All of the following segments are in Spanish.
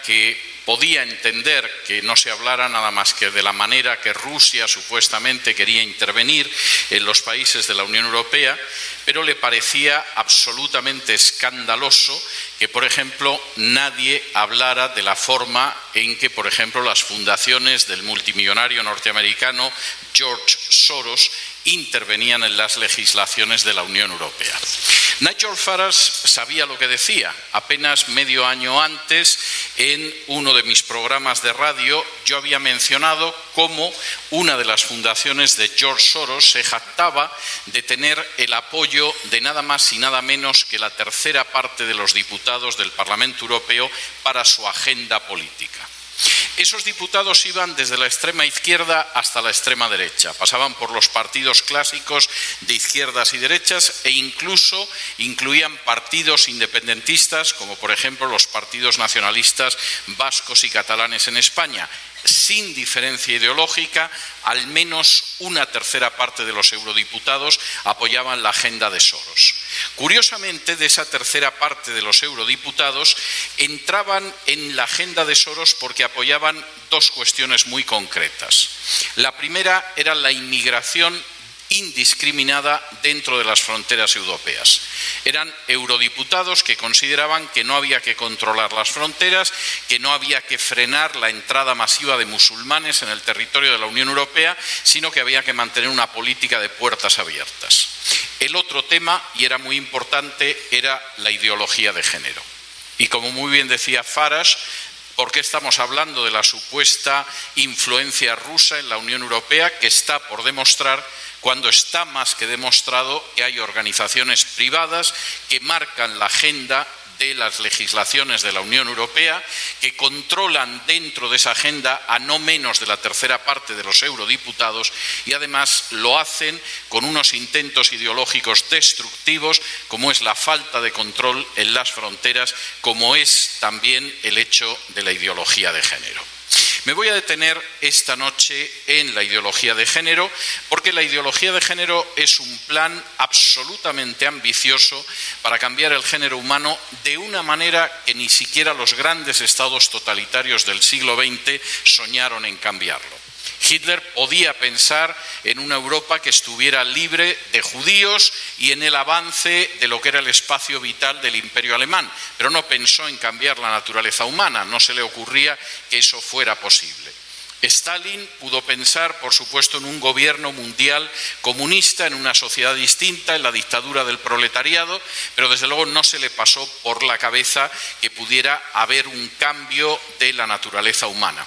que podía entender que no se hablara nada más que de la manera que Rusia supuestamente quería intervenir en los países de la Unión Europea, pero le parecía absolutamente escandaloso que, por ejemplo, nadie hablara de la forma en que, por ejemplo, las fundaciones del multimillonario norteamericano George Soros intervenían en las legislaciones de la Unión Europea. Nigel Farage sabía lo que decía. Apenas medio año antes, en uno de mis programas de radio, yo había mencionado cómo una de las fundaciones de George Soros se jactaba de tener el apoyo de nada más y nada menos que la tercera parte de los diputados del Parlamento Europeo para su agenda política. Esos diputados iban desde la extrema izquierda hasta la extrema derecha, pasaban por los partidos clásicos de izquierdas y derechas e incluso incluían partidos independentistas como por ejemplo los partidos nacionalistas vascos y catalanes en España. Sin diferencia ideológica, al menos una tercera parte de los eurodiputados apoyaban la agenda de Soros. Curiosamente, de esa tercera parte de los eurodiputados entraban en la agenda de Soros porque apoyaban dos cuestiones muy concretas. La primera era la inmigración indiscriminada dentro de las fronteras europeas. Eran eurodiputados que consideraban que no había que controlar las fronteras, que no había que frenar la entrada masiva de musulmanes en el territorio de la Unión Europea, sino que había que mantener una política de puertas abiertas. El otro tema, y era muy importante, era la ideología de género. Y como muy bien decía Farage, ¿por qué estamos hablando de la supuesta influencia rusa en la Unión Europea, que está por demostrar, cuando está más que demostrado que hay organizaciones privadas que marcan la agenda de las legislaciones de la Unión Europea, que controlan dentro de esa agenda a no menos de la tercera parte de los eurodiputados y además lo hacen con unos intentos ideológicos destructivos como es la falta de control en las fronteras, como es también el hecho de la ideología de género. Me voy a detener esta noche en la ideología de género porque la ideología de género es un plan absolutamente ambicioso para cambiar el género humano de una manera que ni siquiera los grandes estados totalitarios del siglo XX soñaron en cambiarlo. Hitler podía pensar en una Europa que estuviera libre de judíos y en el avance de lo que era el espacio vital del Imperio alemán, pero no pensó en cambiar la naturaleza humana, no se le ocurría que eso fuera posible. Stalin pudo pensar, por supuesto, en un gobierno mundial comunista, en una sociedad distinta, en la dictadura del proletariado, pero desde luego no se le pasó por la cabeza que pudiera haber un cambio de la naturaleza humana.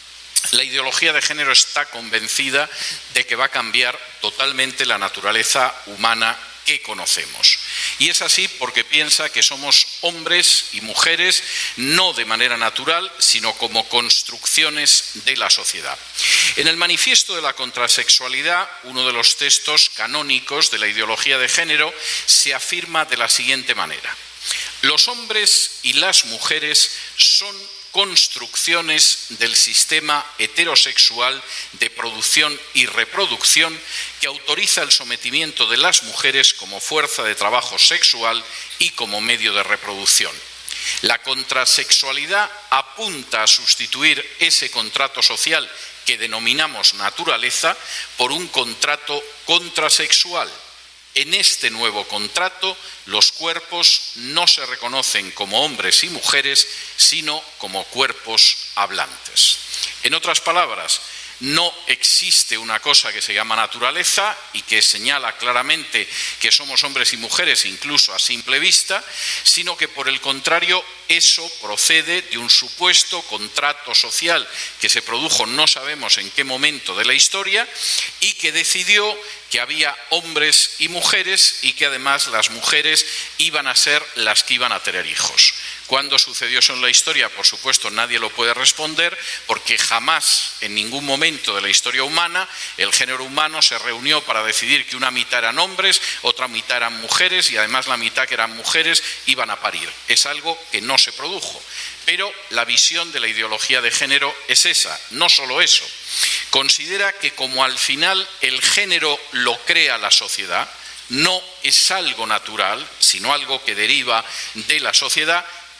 La ideología de género está convencida de que va a cambiar totalmente la naturaleza humana que conocemos. Y es así porque piensa que somos hombres y mujeres no de manera natural, sino como construcciones de la sociedad. En el Manifiesto de la Contrasexualidad, uno de los textos canónicos de la ideología de género, se afirma de la siguiente manera: los hombres y las mujeres son construcciones del sistema heterosexual de producción y reproducción que autoriza el sometimiento de las mujeres como fuerza de trabajo sexual y como medio de reproducción. La contrasexualidad apunta a sustituir ese contrato social que denominamos naturaleza por un contrato contrasexual. En este nuevo contrato, los cuerpos no se reconocen como hombres y mujeres, sino como cuerpos hablantes. En otras palabras, no existe una cosa que se llama naturaleza y que señala claramente que somos hombres y mujeres, incluso a simple vista, sino que por el contrario eso procede de un supuesto contrato social que se produjo no sabemos en qué momento de la historia y que decidió que había hombres y mujeres y que además las mujeres iban a ser las que iban a tener hijos. ¿Cuándo sucedió eso en la historia? Por supuesto, nadie lo puede responder porque jamás, en ningún momento de la historia humana, el género humano se reunió para decidir que una mitad eran hombres, otra mitad eran mujeres y además la mitad que eran mujeres iban a parir. Es algo que no se produjo. Pero la visión de la ideología de género es esa, no solo eso. Considera que como al final el género lo crea la sociedad, no es algo natural, sino algo que deriva de la sociedad.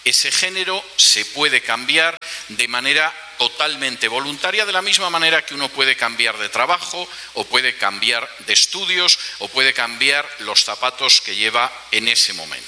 ese género se puede cambiar de manera totalmente voluntaria, de la misma manera que uno puede cambiar de trabajo o puede cambiar de estudios o puede cambiar los zapatos que lleva en ese momento.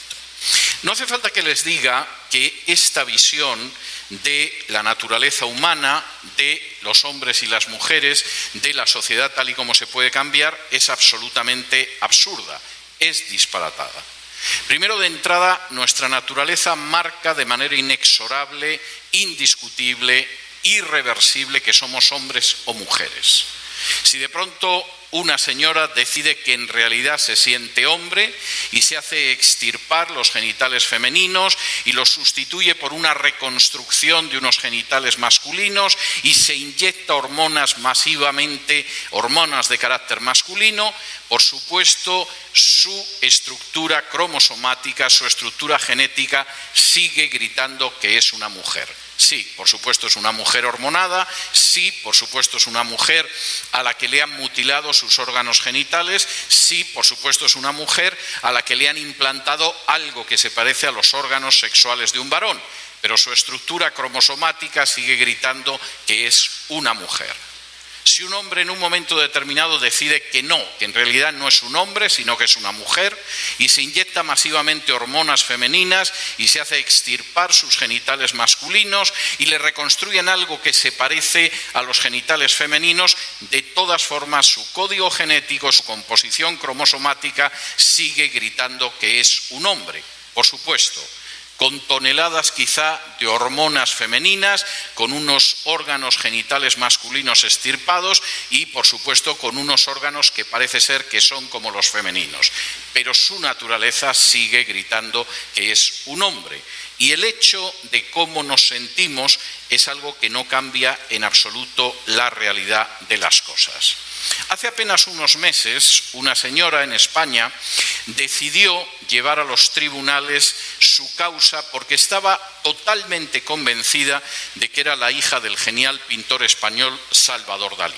No hace falta que les diga que esta visión de la naturaleza humana, de los hombres y las mujeres, de la sociedad tal y como se puede cambiar, es absolutamente absurda, es disparatada. Primero, de entrada, nuestra naturaleza marca de manera inexorable, indiscutible, irreversible que somos hombres o mujeres. Si de pronto una señora decide que en realidad se siente hombre y se hace extirpar los genitales femeninos y los sustituye por una reconstrucción de unos genitales masculinos y se inyecta hormonas masivamente, hormonas de carácter masculino, por supuesto su estructura cromosomática, su estructura genética sigue gritando que es una mujer. Sí, por supuesto es una mujer hormonada, sí, por supuesto es una mujer a la que le han mutilado sus órganos genitales, sí, por supuesto es una mujer a la que le han implantado algo que se parece a los órganos sexuales de un varón, pero su estructura cromosomática sigue gritando que es una mujer. Si un hombre en un momento determinado decide que no, que en realidad no es un hombre, sino que es una mujer, y se inyecta masivamente hormonas femeninas y se hace extirpar sus genitales masculinos y le reconstruyen algo que se parece a los genitales femeninos, de todas formas su código genético, su composición cromosomática sigue gritando que es un hombre, por supuesto, con toneladas quizá de hormonas femeninas, con unos órganos genitales masculinos extirpados y, por supuesto, con unos órganos que parece ser que son como los femeninos. Pero su naturaleza sigue gritando que es un hombre. Y el hecho de cómo nos sentimos es algo que no cambia en absoluto la realidad de las cosas. Hace apenas unos meses, una señora en España decidió llevar a los tribunales su causa porque estaba totalmente convencida de que era la hija del genial pintor español Salvador Dalí.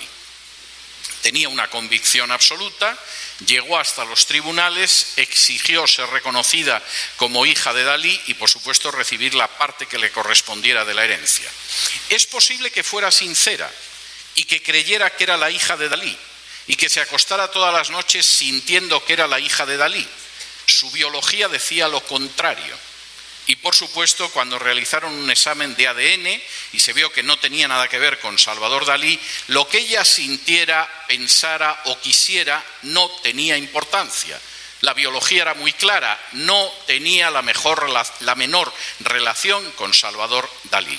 Tenía una convicción absoluta, llegó hasta los tribunales, exigió ser reconocida como hija de Dalí y, por supuesto, recibir la parte que le correspondiera de la herencia. Es posible que fuera sincera y que creyera que era la hija de Dalí y que se acostara todas las noches sintiendo que era la hija de Dalí. Su biología decía lo contrario. Y, por supuesto, cuando realizaron un examen de ADN y se vio que no tenía nada que ver con Salvador Dalí, lo que ella sintiera, pensara o quisiera no tenía importancia. La biología era muy clara, no tenía la menor relación con Salvador Dalí.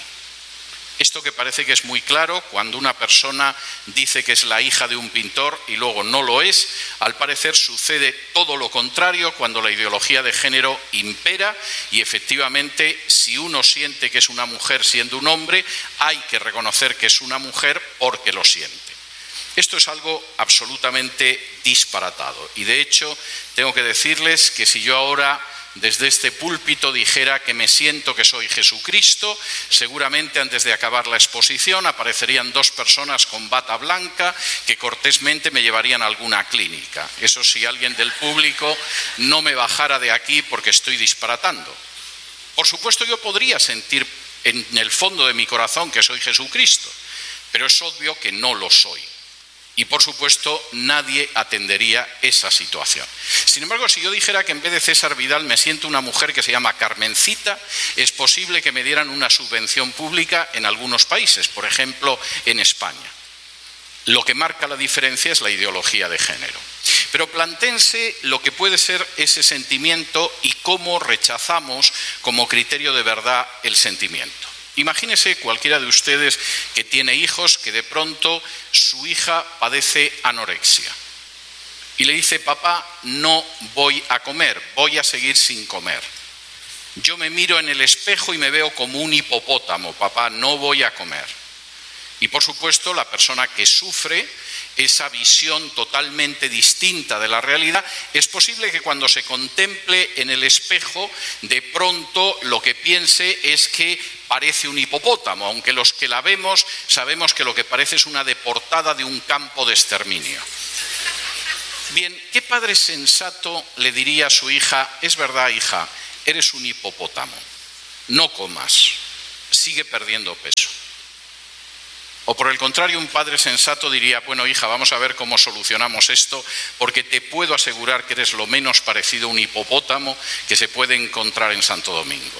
Esto que parece que es muy claro, cuando una persona dice que es la hija de un pintor y luego no lo es, al parecer sucede todo lo contrario cuando la ideología de género impera y efectivamente si uno siente que es una mujer siendo un hombre, hay que reconocer que es una mujer porque lo siente. Esto es algo absolutamente disparatado y de hecho tengo que decirles que si yo ahora desde este púlpito dijera que me siento que soy Jesucristo, seguramente antes de acabar la exposición aparecerían dos personas con bata blanca que cortésmente me llevarían a alguna clínica. Eso si alguien del público no me bajara de aquí porque estoy disparatando. Por supuesto yo podría sentir en el fondo de mi corazón que soy Jesucristo, pero es obvio que no lo soy. Y, por supuesto, nadie atendería esa situación. Sin embargo, si yo dijera que en vez de César Vidal me siento una mujer que se llama Carmencita, es posible que me dieran una subvención pública en algunos países, por ejemplo, en España. Lo que marca la diferencia es la ideología de género. Pero plantéense lo que puede ser ese sentimiento y cómo rechazamos como criterio de verdad el sentimiento. Imagínese cualquiera de ustedes que tiene hijos que de pronto su hija padece anorexia y le dice: papá, no voy a comer, voy a seguir sin comer. Yo me miro en el espejo y me veo como un hipopótamo, papá, no voy a comer. Y por supuesto la persona que sufre esa visión totalmente distinta de la realidad, es posible que cuando se contemple en el espejo, de pronto lo que piense es que parece un hipopótamo, aunque los que la vemos sabemos que lo que parece es una deportada de un campo de exterminio. Bien, ¿qué padre sensato le diría a su hija: es verdad, hija, eres un hipopótamo? no comas, sigue perdiendo peso. O por el contrario, un padre sensato diría, bueno, hija, vamos a ver cómo solucionamos esto, porque te puedo asegurar que eres lo menos parecido a un hipopótamo que se puede encontrar en Santo Domingo.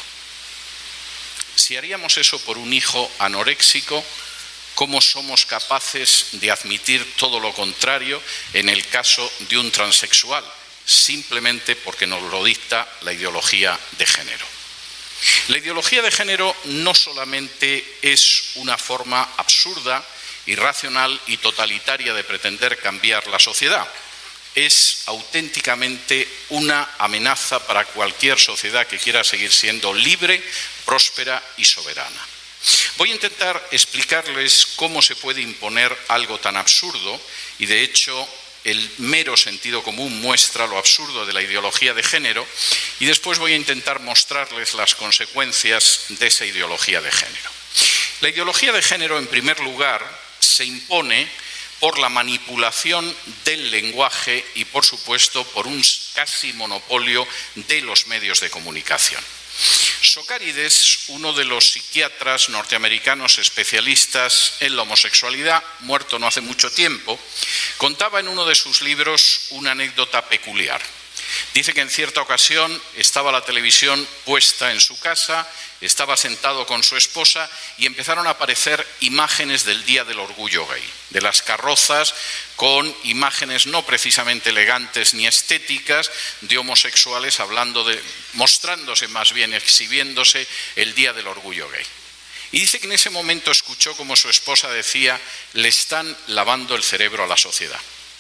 Si haríamos eso por un hijo anoréxico, ¿cómo somos capaces de admitir todo lo contrario en el caso de un transexual? Simplemente porque nos lo dicta la ideología de género. La ideología de género no solamente es una forma absurda, irracional y totalitaria de pretender cambiar la sociedad, es auténticamente una amenaza para cualquier sociedad que quiera seguir siendo libre, próspera y soberana. Voy a intentar explicarles cómo se puede imponer algo tan absurdo y, de hecho, el mero sentido común muestra lo absurdo de la ideología de género, y después voy a intentar mostrarles las consecuencias de esa ideología de género. La ideología de género, en primer lugar, se impone por la manipulación del lenguaje y, por supuesto, por un casi monopolio de los medios de comunicación. Socarides, uno de los psiquiatras norteamericanos especialistas en la homosexualidad, muerto no hace mucho tiempo, contaba en uno de sus libros una anécdota peculiar. Dice que en cierta ocasión estaba la televisión puesta en su casa, estaba sentado con su esposa y empezaron a aparecer imágenes del Día del Orgullo Gay, de las carrozas con imágenes no precisamente elegantes ni estéticas de homosexuales mostrándose más bien, exhibiéndose el Día del Orgullo Gay. Y dice que en ese momento escuchó como su esposa decía, le están lavando el cerebro a la sociedad.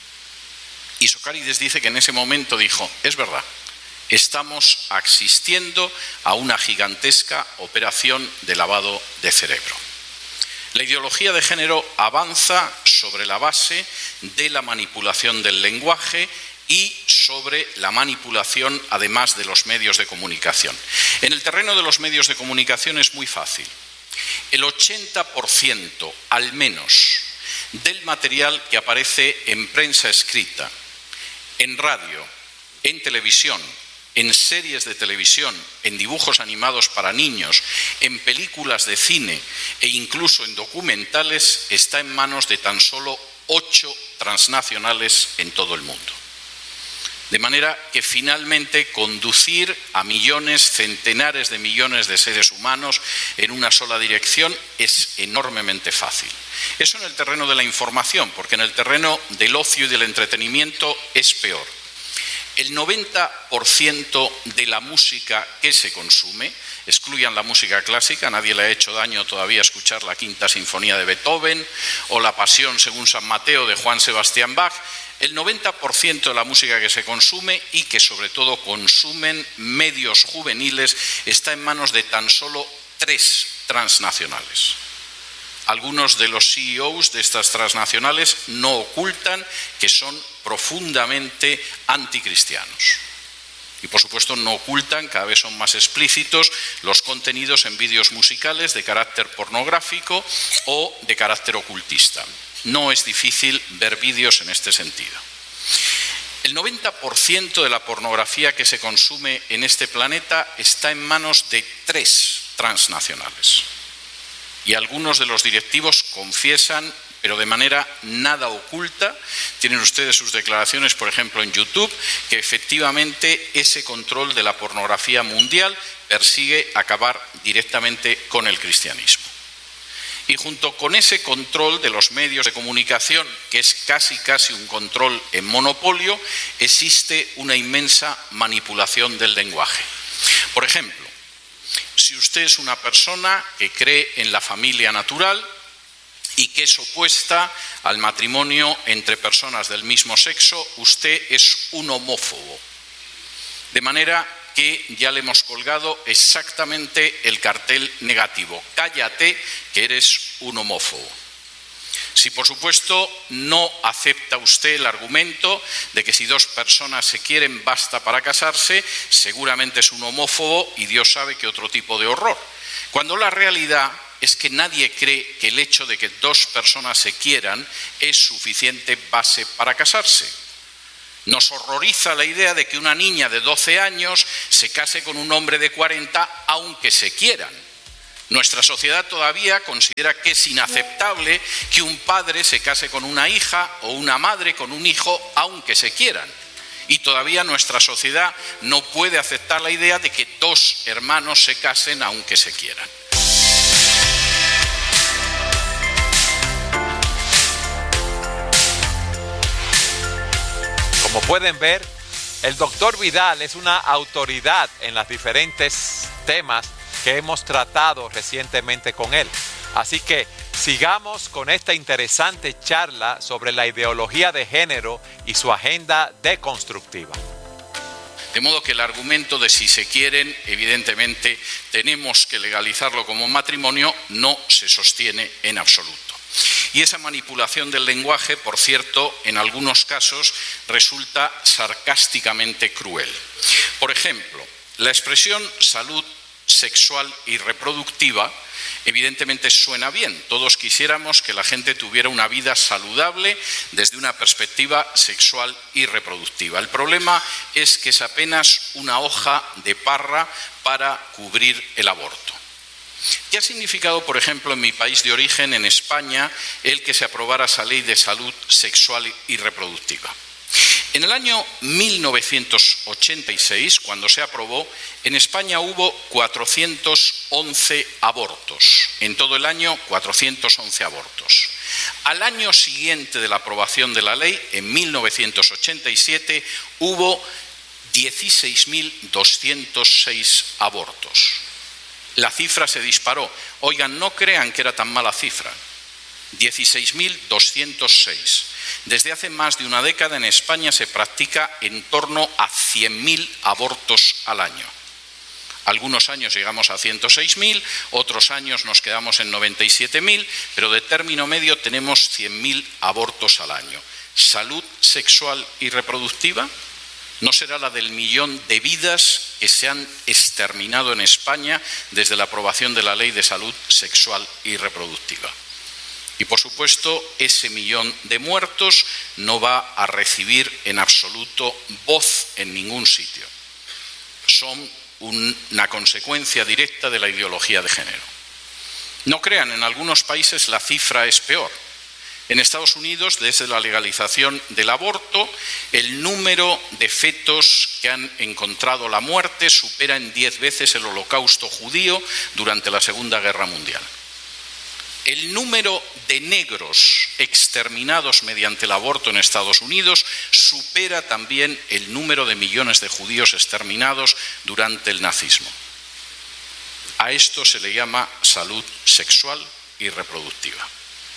Y Socarides dice que en ese momento dijo, es verdad, estamos asistiendo a una gigantesca operación de lavado de cerebro. La ideología de género avanza sobre la base de la manipulación del lenguaje y sobre la manipulación, además, de los medios de comunicación. En el terreno de los medios de comunicación es muy fácil. El 80% al menos del material que aparece en prensa escrita, en radio, en televisión, en series de televisión, en dibujos animados para niños, en películas de cine e incluso en documentales, está en manos de tan solo 8 transnacionales en todo el mundo. De manera que finalmente conducir a millones, centenares de millones de seres humanos en una sola dirección es enormemente fácil. Eso en el terreno de la información, porque en el terreno del ocio y del entretenimiento es peor. El 90% de la música que se consume, excluyan la música clásica, nadie le ha hecho daño todavía escuchar la Quinta Sinfonía de Beethoven o la Pasión según San Mateo de Juan Sebastián Bach, el 90% de la música que se consume y que sobre todo consumen medios juveniles está en manos de tan solo 3 transnacionales. Algunos de los CEOs de estas transnacionales no ocultan que son profundamente anticristianos. Y por supuesto no ocultan, cada vez son más explícitos, los contenidos en vídeos musicales de carácter pornográfico o de carácter ocultista. No es difícil ver vídeos en este sentido. El 90% de la pornografía que se consume en este planeta está en manos de 3 transnacionales. Y algunos de los directivos confiesan, pero de manera nada oculta, tienen ustedes sus declaraciones, por ejemplo, en YouTube, que efectivamente ese control de la pornografía mundial persigue acabar directamente con el cristianismo. Y junto con ese control de los medios de comunicación, que es casi un control en monopolio, existe una inmensa manipulación del lenguaje. Por ejemplo, si usted es una persona que cree en la familia natural y que es opuesta al matrimonio entre personas del mismo sexo, usted es un homófobo. De manera que ya le hemos colgado exactamente el cartel negativo. Cállate, que eres un homófobo. Si, por supuesto, no acepta usted el argumento de que si 2 personas se quieren basta para casarse, seguramente es un homófobo y Dios sabe qué otro tipo de horror. Cuando la realidad es que nadie cree que el hecho de que 2 personas se quieran es suficiente base para casarse. Nos horroriza la idea de que una niña de 12 años se case con un hombre de 40, aunque se quieran. Nuestra sociedad todavía considera que es inaceptable que un padre se case con una hija o una madre con un hijo, aunque se quieran. Y todavía nuestra sociedad no puede aceptar la idea de que dos hermanos se casen, aunque se quieran. Como pueden ver, el doctor Vidal es una autoridad en los diferentes temas que hemos tratado recientemente con él. Así que sigamos con esta interesante charla sobre la ideología de género y su agenda deconstructiva. De modo que el argumento de si se quieren, evidentemente, tenemos que legalizarlo como matrimonio, no se sostiene en absoluto. Y esa manipulación del lenguaje, por cierto, en algunos casos resulta sarcásticamente cruel. Por ejemplo, la expresión salud sexual y reproductiva evidentemente suena bien. Todos quisiéramos que la gente tuviera una vida saludable desde una perspectiva sexual y reproductiva. El problema es que es apenas una hoja de parra para cubrir el aborto. ¿Qué ha significado, por ejemplo, en mi país de origen, en España, el que se aprobara esa ley de salud sexual y reproductiva? En el año 1986, cuando se aprobó, en España hubo 411 abortos. En todo el año, 411 abortos. Al año siguiente de la aprobación de la ley, en 1987, hubo 16.206 abortos. La cifra se disparó. Oigan, no crean que era tan mala cifra. 16.206. Desde hace más de una década en España se practica en torno a 100.000 abortos al año. Algunos años llegamos a 106.000, otros años nos quedamos en 97.000, pero de término medio tenemos 100.000 abortos al año. ¿Salud sexual y reproductiva? ¿No será la del millón de vidas que se han exterminado en España desde la aprobación de la Ley de Salud Sexual y Reproductiva? Y, por supuesto, ese millón de muertos no va a recibir en absoluto voz en ningún sitio. Son una consecuencia directa de la ideología de género. No crean, en algunos países la cifra es peor. En Estados Unidos, desde la legalización del aborto, el número de fetos que han encontrado la muerte supera en 10 veces el Holocausto judío durante la Segunda Guerra Mundial. El número de negros exterminados mediante el aborto en Estados Unidos supera también el número de millones de judíos exterminados durante el nazismo. A esto se le llama salud sexual y reproductiva.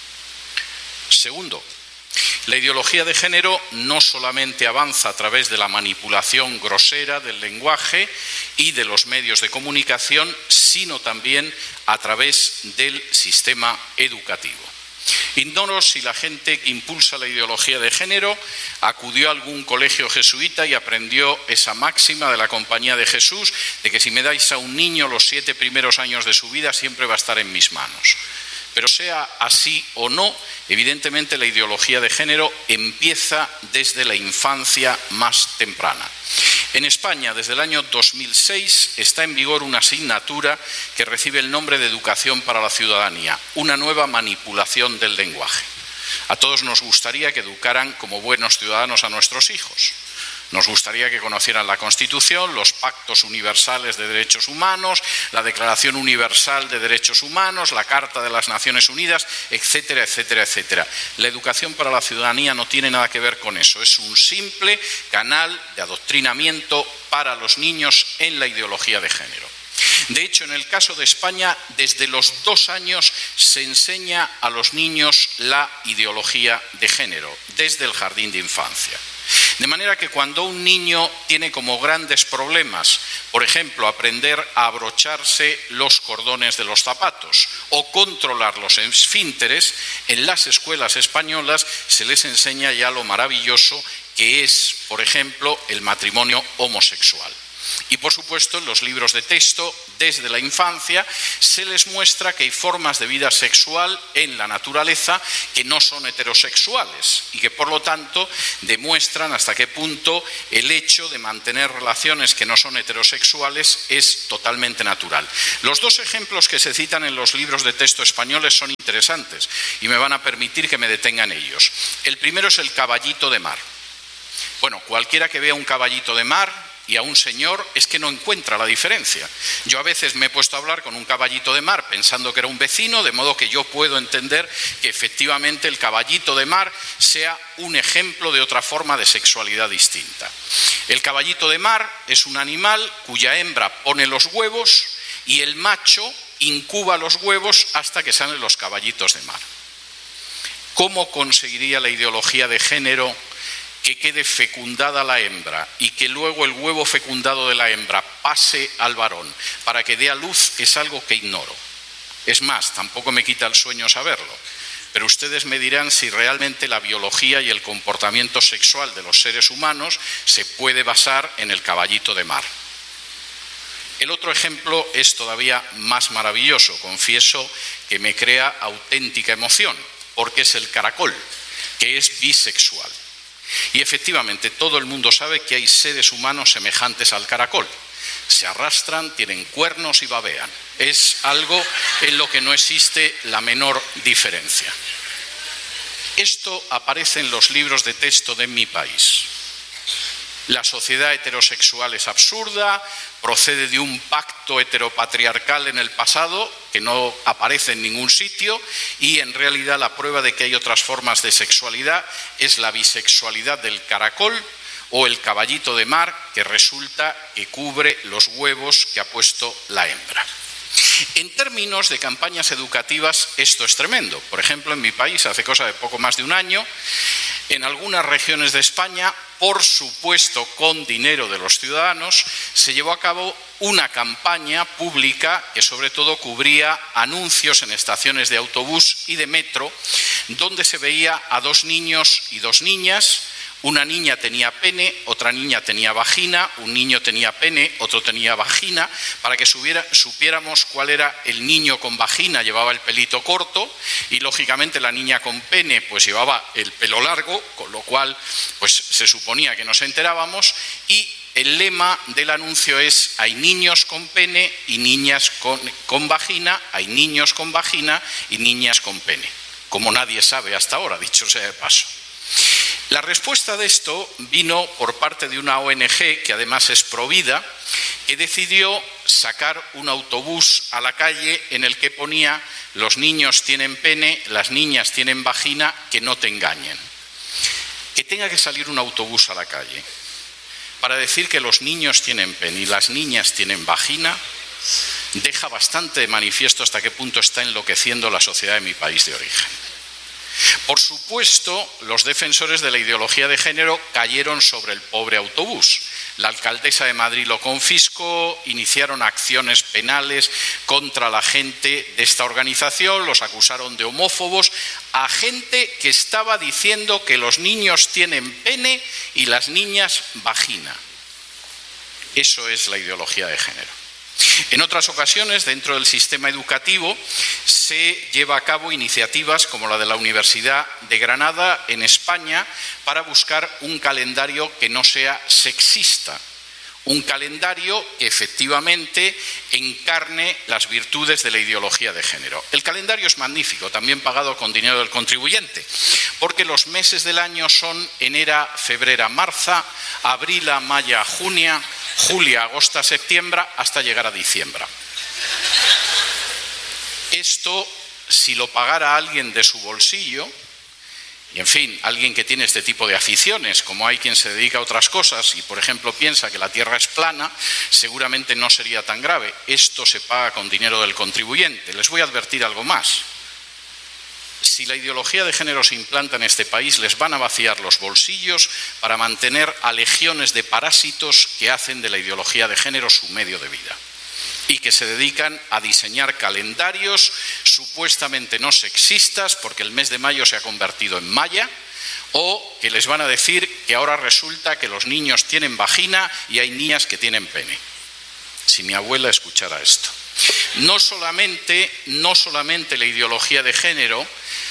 Segundo, la ideología de género no solamente avanza a través de la manipulación grosera del lenguaje y de los medios de comunicación, sino también a través del sistema educativo. Ignoro si la gente que impulsa la ideología de género acudió a algún colegio jesuita y aprendió esa máxima de la Compañía de Jesús, de que si me dais a un niño los 7 primeros años de su vida siempre va a estar en mis manos. Pero sea así o no, evidentemente la ideología de género empieza desde la infancia más temprana. En España, desde el año 2006, está en vigor una asignatura que recibe el nombre de Educación para la Ciudadanía, una nueva manipulación del lenguaje. A todos nos gustaría que educaran como buenos ciudadanos a nuestros hijos. Nos gustaría que conocieran la Constitución, los pactos universales de derechos humanos, la Declaración Universal de Derechos Humanos, la Carta de las Naciones Unidas, etcétera, etcétera, etcétera. La educación para la ciudadanía no tiene nada que ver con eso. Es un simple canal de adoctrinamiento para los niños en la ideología de género. De hecho, en el caso de España, desde los 2 años se enseña a los niños la ideología de género, desde el jardín de infancia. De manera que cuando un niño tiene como grandes problemas, por ejemplo, aprender a abrocharse los cordones de los zapatos o controlar los esfínteres, en las escuelas españolas se les enseña ya lo maravilloso que es, por ejemplo, el matrimonio homosexual. Y, por supuesto, en los libros de texto desde la infancia, se les muestra que hay formas de vida sexual en la naturaleza que no son heterosexuales y que por lo tanto demuestran hasta qué punto el hecho de mantener relaciones que no son heterosexuales es totalmente natural. Los dos ejemplos que se citan en los libros de texto españoles son interesantes y me van a permitir que me detenga en ellos. El primero es el caballito de mar. Bueno, cualquiera que vea un caballito de mar y a un señor es que no encuentra la diferencia. Yo a veces me he puesto a hablar con un caballito de mar pensando que era un vecino, de modo que yo puedo entender que efectivamente el caballito de mar sea un ejemplo de otra forma de sexualidad distinta. El caballito de mar es un animal cuya hembra pone los huevos y el macho incuba los huevos hasta que salen los caballitos de mar. ¿Cómo conseguiría la ideología de género que quede fecundada la hembra y que luego el huevo fecundado de la hembra pase al varón para que dé a luz? Es algo que ignoro. Es más, tampoco me quita el sueño saberlo. Pero ustedes me dirán si realmente la biología y el comportamiento sexual de los seres humanos se puede basar en el caballito de mar. El otro ejemplo es todavía más maravilloso. Confieso que me crea auténtica emoción, porque es el caracol, que es bisexual. Y efectivamente todo el mundo sabe que hay seres humanos semejantes al caracol. Se arrastran, tienen cuernos y babean. Es algo en lo que no existe la menor diferencia. Esto aparece en los libros de texto de mi país. La sociedad heterosexual es absurda, procede de un pacto heteropatriarcal en el pasado que no aparece en ningún sitio y en realidad la prueba de que hay otras formas de sexualidad es la bisexualidad del caracol o el caballito de mar, que resulta que cubre los huevos que ha puesto la hembra. En términos de campañas educativas esto es tremendo. Por ejemplo, en mi país hace cosa de poco más de un año, en algunas regiones de España, por supuesto con dinero de los ciudadanos, se llevó a cabo una campaña pública que sobre todo cubría anuncios en estaciones de autobús y de metro, donde se veía a dos niños y dos niñas. Una niña tenía pene, otra niña tenía vagina, un niño tenía pene, otro tenía vagina. Para que supiéramos cuál era el niño con vagina, llevaba el pelito corto, y lógicamente la niña con pene pues llevaba el pelo largo, con lo cual pues se suponía que nos enterábamos. Y el lema del anuncio es: hay niños con pene y niñas con vagina, hay niños con vagina y niñas con pene. Como nadie sabe hasta ahora, dicho sea de paso. La respuesta de esto vino por parte de una ONG, que además es provida, que decidió sacar un autobús a la calle en el que ponía: los niños tienen pene, las niñas tienen vagina, que no te engañen. Que tenga que salir un autobús a la calle para decir que los niños tienen pene y las niñas tienen vagina, deja bastante de manifiesto hasta qué punto está enloqueciendo la sociedad de mi país de origen. Por supuesto, los defensores de la ideología de género cayeron sobre el pobre autobús. La alcaldesa de Madrid lo confiscó, iniciaron acciones penales contra la gente de esta organización, los acusaron de homófobos, a gente que estaba diciendo que los niños tienen pene y las niñas vagina. Eso es la ideología de género. En otras ocasiones, dentro del sistema educativo, se lleva a cabo iniciativas como la de la Universidad de Granada en España para buscar un calendario que no sea sexista, un calendario que efectivamente encarne las virtudes de la ideología de género. El calendario es magnífico, también pagado con dinero del contribuyente, porque los meses del año son enero, febrero, marzo, abril, mayo, junio, julio, agosto, septiembre, hasta llegar a diciembre. Esto, si lo pagara alguien de su bolsillo, y en fin, alguien que tiene este tipo de aficiones, como hay quien se dedica a otras cosas y por ejemplo piensa que la Tierra es plana, seguramente no sería tan grave. Esto se paga con dinero del contribuyente. Les voy a advertir algo más. Si la ideología de género se implanta en este país, les van a vaciar los bolsillos para mantener a legiones de parásitos que hacen de la ideología de género su medio de vida y que se dedican a diseñar calendarios supuestamente no sexistas porque el mes de mayo se ha convertido en maya, o que les van a decir que ahora resulta que los niños tienen vagina y hay niñas que tienen pene. si mi abuela escuchara esto. No solamente la ideología de género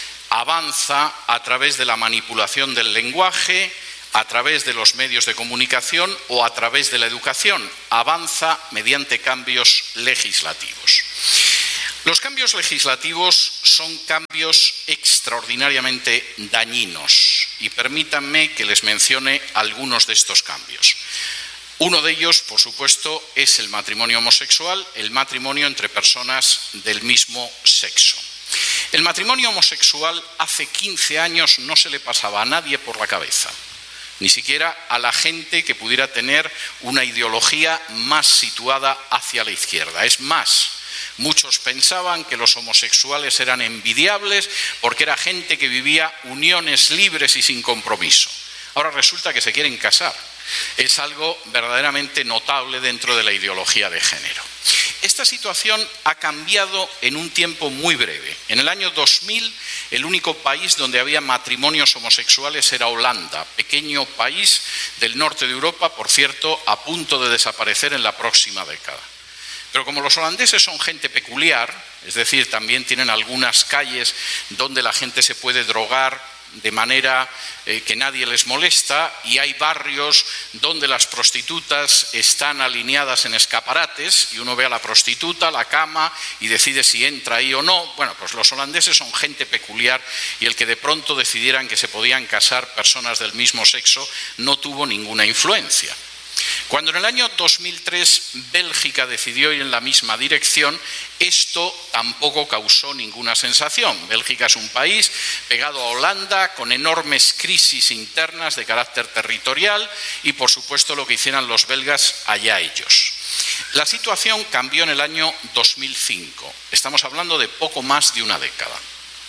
avanza a través de la manipulación del lenguaje, a través de los medios de comunicación o a través de la educación, avanza mediante cambios legislativos. Los cambios legislativos son cambios extraordinariamente dañinos y permítanme que les mencione algunos de estos cambios. Uno de ellos, por supuesto, es el matrimonio homosexual, el matrimonio entre personas del mismo sexo. El matrimonio homosexual hace 15 años no se le pasaba a nadie por la cabeza, ni siquiera a la gente que pudiera tener una ideología más situada hacia la izquierda. Es más, muchos pensaban que los homosexuales eran envidiables porque era gente que vivía uniones libres y sin compromiso. Ahora resulta que se quieren casar. Es algo verdaderamente notable dentro de la ideología de género. Esta situación ha cambiado en un tiempo muy breve. En el año 2000, el único país donde había matrimonios homosexuales era Holanda, pequeño país del norte de Europa, por cierto, a punto de desaparecer en la próxima década. Pero como los holandeses son gente peculiar, es decir, también tienen algunas calles donde la gente se puede drogar de manera que nadie les molesta, y hay barrios donde las prostitutas están alineadas en escaparates y uno ve a la prostituta, la cama y decide si entra ahí o no. Bueno, pues los holandeses son gente peculiar y el que de pronto decidieran que se podían casar personas del mismo sexo no tuvo ninguna influencia. Cuando en el año 2003 Bélgica decidió ir en la misma dirección, esto tampoco causó ninguna sensación. Bélgica es un país pegado a Holanda, con enormes crisis internas de carácter territorial y, por supuesto, lo que hicieran los belgas, allá ellos. La situación cambió en el año 2005. Estamos hablando de poco más de una década.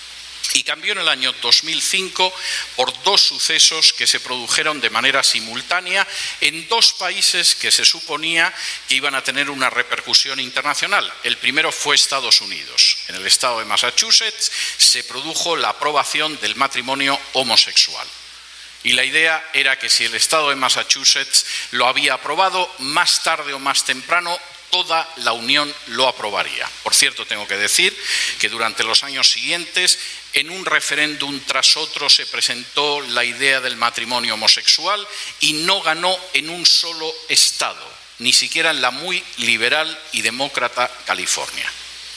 Y cambió en el año 2005 por dos sucesos que se produjeron de manera simultánea en dos países que se suponía que iban a tener una repercusión internacional. El primero fue Estados Unidos. En el estado de Massachusetts se produjo la aprobación del matrimonio homosexual. Y la idea era que si el estado de Massachusetts lo había aprobado, más tarde o más temprano toda la Unión lo aprobaría. Por cierto, tengo que decir que durante los años siguientes, en un referéndum tras otro se presentó la idea del matrimonio homosexual y no ganó en un solo estado, ni siquiera en la muy liberal y demócrata California.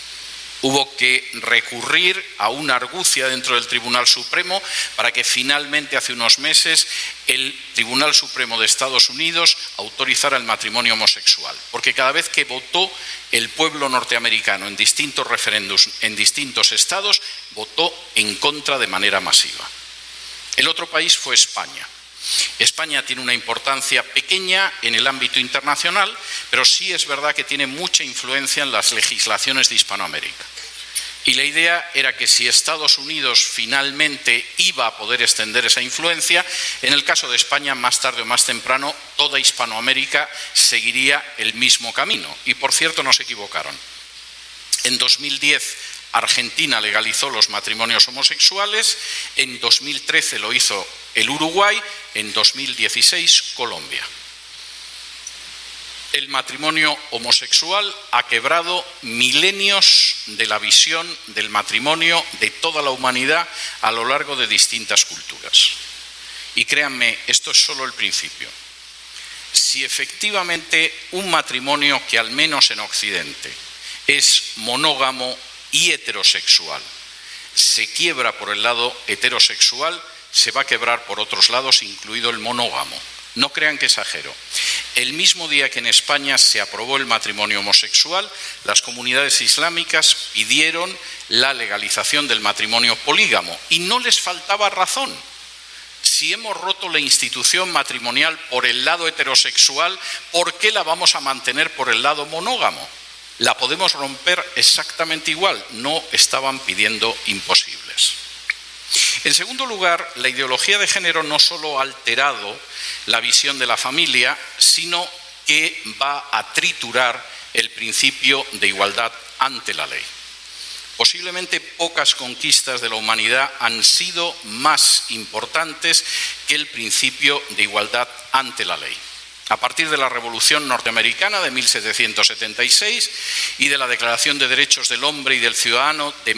Hubo que recurrir a una argucia dentro del Tribunal Supremo para que finalmente hace unos meses el Tribunal Supremo de Estados Unidos autorizara el matrimonio homosexual. Porque cada vez que votó el pueblo norteamericano en distintos referéndums en distintos estados, votó en contra de manera masiva. El otro país fue España. España tiene una importancia pequeña en el ámbito internacional, pero sí es verdad que tiene mucha influencia en las legislaciones de Hispanoamérica. Y la idea era que si Estados Unidos finalmente iba a poder extender esa influencia, en el caso de España, más tarde o más temprano, toda Hispanoamérica seguiría el mismo camino. Y por cierto, no se equivocaron. En 2010, Argentina legalizó los matrimonios homosexuales, en 2013 lo hizo el Uruguay, en 2016 Colombia. El matrimonio homosexual ha quebrado milenios de la visión del matrimonio de toda la humanidad a lo largo de distintas culturas. Y créanme, esto es solo el principio. Si efectivamente un matrimonio que al menos en Occidente es monógamo y heterosexual se quiebra por el lado heterosexual, se va a quebrar por otros lados, incluido el monógamo. No crean que exagero. El mismo día que en España se aprobó el matrimonio homosexual, las comunidades islámicas pidieron la legalización del matrimonio polígamo y no les faltaba razón. Si hemos roto la institución matrimonial por el lado heterosexual, ¿por qué la vamos a mantener por el lado monógamo? La podemos romper exactamente igual. No estaban pidiendo imposibles. En segundo lugar, la ideología de género no solo ha alterado la visión de la familia, sino que va a triturar el principio de igualdad ante la ley. Posiblemente pocas conquistas de la humanidad han sido más importantes que el principio de igualdad ante la ley. A partir de la Revolución Norteamericana de 1776 y de la Declaración de Derechos del Hombre y del Ciudadano de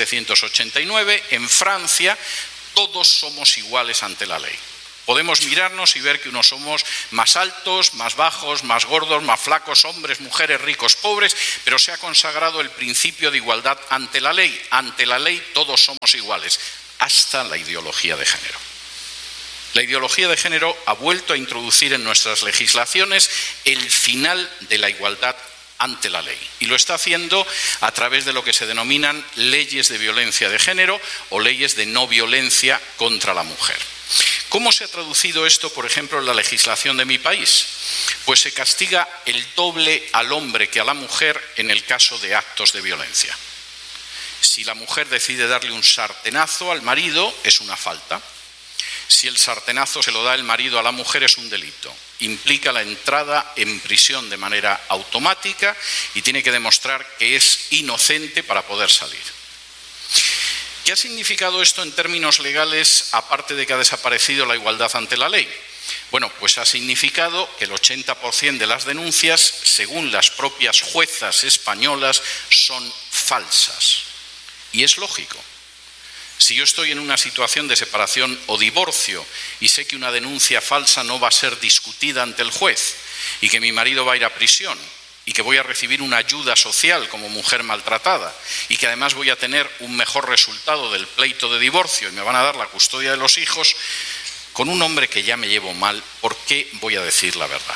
1789, en Francia todos somos iguales ante la ley. Podemos mirarnos y ver que unos somos más altos, más bajos, más gordos, más flacos, hombres, mujeres, ricos, pobres, pero se ha consagrado el principio de igualdad ante la ley. Ante la ley todos somos iguales, hasta la ideología de género. La ideología de género ha vuelto a introducir en nuestras legislaciones el final de la igualdad ante la ley. Y lo está haciendo a través de lo que se denominan leyes de violencia de género o leyes de no violencia contra la mujer. ¿Cómo se ha traducido esto, por ejemplo, en la legislación de mi país? Pues se castiga el doble al hombre que a la mujer en el caso de actos de violencia. Si la mujer decide darle un sartenazo al marido, es una falta. Si el sartenazo se lo da el marido a la mujer, es un delito. Implica la entrada en prisión de manera automática y tiene que demostrar que es inocente para poder salir. ¿Qué ha significado esto en términos legales, aparte de que ha desaparecido la igualdad ante la ley? Bueno, pues ha significado que el 80% de las denuncias, según las propias juezas españolas, son falsas. Y es lógico. Si yo estoy en una situación de separación o divorcio y sé que una denuncia falsa no va a ser discutida ante el juez y que mi marido va a ir a prisión y que voy a recibir una ayuda social como mujer maltratada y que además voy a tener un mejor resultado del pleito de divorcio y me van a dar la custodia de los hijos, con un hombre que ya me llevo mal, ¿por qué voy a decir la verdad?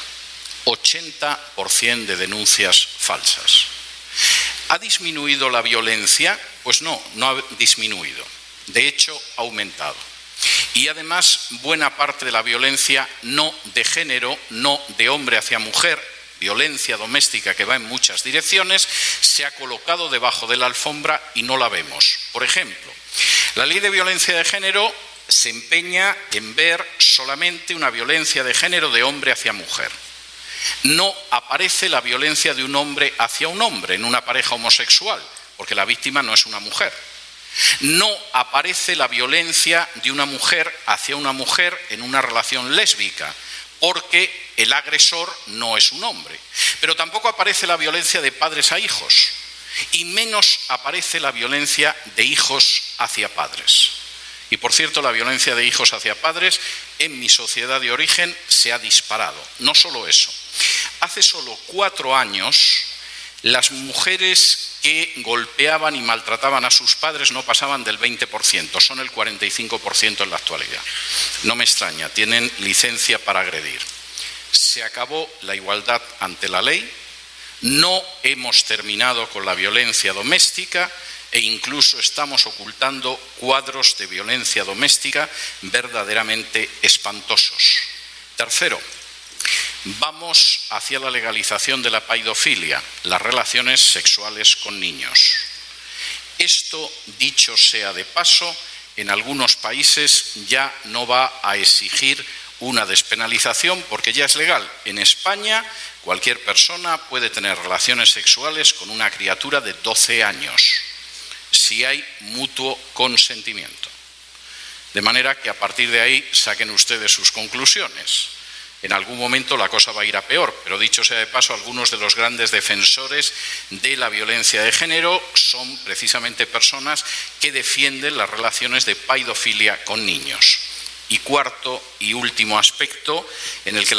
80% de denuncias falsas. ¿Ha disminuido la violencia? Pues no, no ha disminuido. De hecho, ha aumentado. Y además, buena parte de la violencia no de género, no de hombre hacia mujer, violencia doméstica que va en muchas direcciones, se ha colocado debajo de la alfombra y no la vemos. Por ejemplo, la ley de violencia de género se empeña en ver solamente una violencia de género de hombre hacia mujer. No aparece la violencia de un hombre hacia un hombre en una pareja homosexual, porque la víctima no es una mujer. No aparece la violencia de una mujer hacia una mujer en una relación lésbica, porque el agresor no es un hombre. Pero tampoco aparece la violencia de padres a hijos, y menos aparece la violencia de hijos hacia padres. Y por cierto, la violencia de hijos hacia padres en mi sociedad de origen se ha disparado. No solo eso. Hace solo 4 años, las mujeres que golpeaban y maltrataban a sus padres no pasaban del 20%, son el 45% en la actualidad. No me extraña, tienen licencia para agredir. Se acabó la igualdad ante la ley, no hemos terminado con la violencia doméstica e incluso estamos ocultando cuadros de violencia doméstica verdaderamente espantosos. Tercero, vamos hacia la legalización de la paidofilia, las relaciones sexuales con niños. Esto, dicho sea de paso, en algunos países ya no va a exigir una despenalización porque ya es legal. En España, cualquier persona puede tener relaciones sexuales con una criatura de 12 años, si hay mutuo consentimiento. De manera que a partir de ahí saquen ustedes sus conclusiones. En algún momento la cosa va a ir a peor, pero dicho sea de paso, algunos de los grandes defensores de la violencia de género son precisamente personas que defienden las relaciones de paidofilia con niños. Y cuarto y último aspecto en el